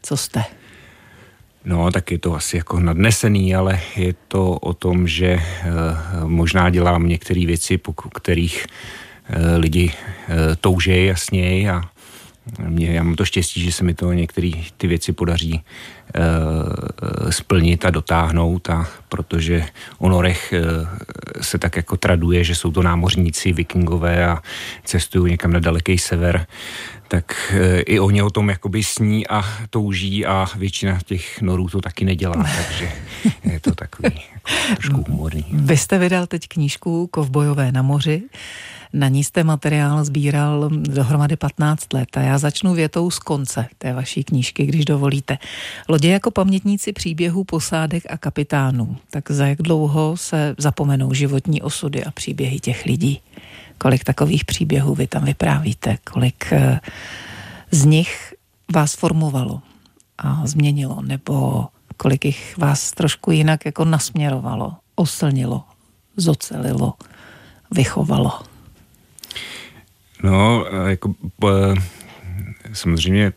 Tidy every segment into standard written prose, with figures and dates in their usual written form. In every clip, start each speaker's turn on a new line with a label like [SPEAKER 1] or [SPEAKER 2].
[SPEAKER 1] co jste?
[SPEAKER 2] No, tak je to asi jako nadnesený, ale je to o tom, že možná dělám některé věci, po kterých lidi toužejí jasněji a já mám to štěstí, že se mi to některé ty věci podaří splnit a dotáhnout, a protože o norech se tak jako traduje, že jsou to námořníci, vikingové a cestují někam na daleký sever, tak i oni o tom jakoby sní a touží a většina těch norů to taky nedělá, takže je to takový jako trošku humorný.
[SPEAKER 1] Vy jste vydal teď knížku Kovbojové na moři. Na ní jste materiál sbíral dohromady 15 let a já začnu větou z konce té vaší knížky, když dovolíte. Lodě jako pamětníci příběhů posádek a kapitánů. Tak za jak dlouho se zapomenou životní osudy a příběhy těch lidí? Kolik takových příběhů vy tam vyprávíte? Kolik z nich vás formovalo a změnilo? Nebo kolik jich vás trošku jinak jako nasměrovalo, oslnilo, zocelilo, vychovalo?
[SPEAKER 2] No, jako samozřejmě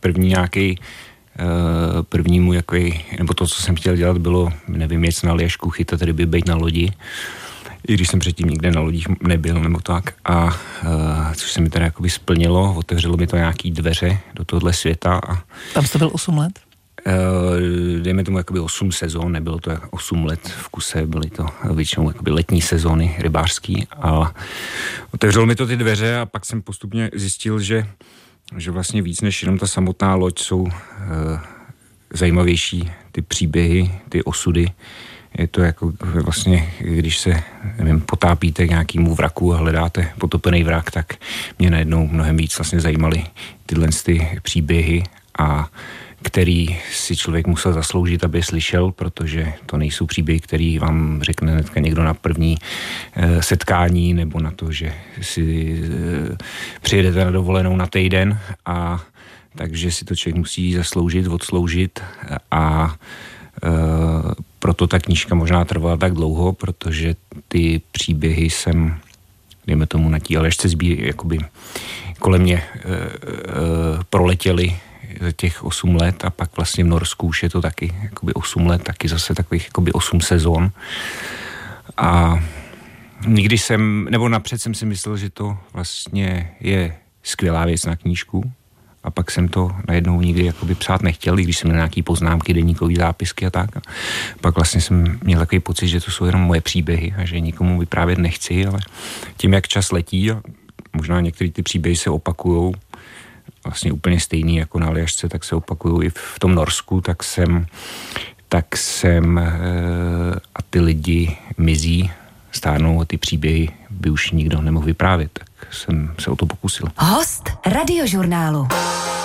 [SPEAKER 2] prvnímu jaký, nebo to, co jsem chtěl dělat, bylo, nevím, jet na Aljašku, chytat ryby, bejt na lodi, i když jsem předtím nikde na lodích nebyl, nebo tak, a což se mi teda jakoby splnilo, otevřelo mi to nějaký dveře do tohohle světa. A
[SPEAKER 1] tam jste byl 8 let?
[SPEAKER 2] Dejme tomu jakoby 8 sezón, nebylo to 8 let v kuse, byly to většinou jakoby letní sezóny rybářský, a otevřelo mi to ty dveře a pak jsem postupně zjistil, že vlastně víc než jenom ta samotná loď jsou zajímavější ty příběhy, ty osudy. Je to jako vlastně, když se, nevím, potápíte k nějakému vraku a hledáte potopený vrak, tak mě najednou mnohem víc vlastně zajímaly tyhle ty příběhy, a který si člověk musel zasloužit, aby je slyšel, protože to nejsou příběhy, který vám řekne hnedka někdo na první setkání, nebo na to, že si přijedete na dovolenou na týden, a takže si to člověk musí zasloužit, odsloužit, a proto ta knížka možná trvala tak dlouho, protože ty příběhy jsem, dejme tomu, na tí Aljašce jakoby kolem mě proletěly za těch 8 let, a pak vlastně v Norsku už je to taky jakoby 8 let, taky zase takových jakoby 8 sezon. A nikdy napřed jsem si myslel, že to vlastně je skvělá věc na knížku, a pak jsem to najednou nikdy jakoby psát nechtěl, i když jsem měl nějaký poznámky, deníkový zápisky a tak. A pak vlastně jsem měl takový pocit, že to jsou jenom moje příběhy a že nikomu vyprávět nechci, ale tím, jak čas letí a možná některé ty příběhy se opakujou, vlastně úplně stejný jako na Aljašce, tak se opakují i v tom Norsku, tak jsem a ty lidi mizí, stárnou, a ty příběhy by už nikdo nemohl vyprávět, tak jsem se o to pokusil.
[SPEAKER 3] Host Radiožurnálu.